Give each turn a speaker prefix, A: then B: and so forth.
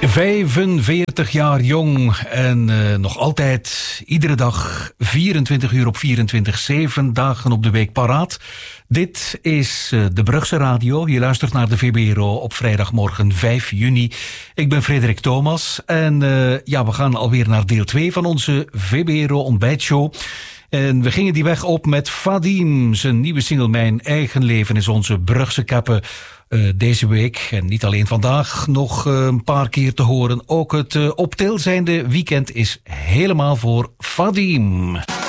A: 45 jaar jong en nog altijd iedere dag 24 uur op 24, 7 dagen op de week paraat. Dit is de Brugse Radio. Je luistert naar de VBRO op vrijdagmorgen 5 juni. Ik ben Frederik Thomas en we gaan alweer naar deel 2 van onze VBRO ontbijtshow. En we gingen die weg op met Vadim. Zijn nieuwe single Mijn Eigen Leven is onze Brugse kappen deze week. En niet alleen vandaag nog een paar keer te horen. Ook het op til zijnde weekend is helemaal voor Vadim.